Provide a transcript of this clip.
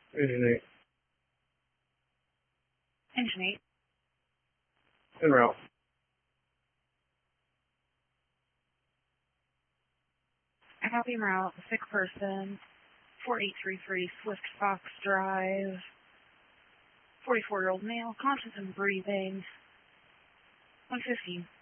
Engine 8. Engine 8. En route. I copy en route. Sick person. 4833 Swift Fox Drive. 44-year-old male, conscious and breathing. 150.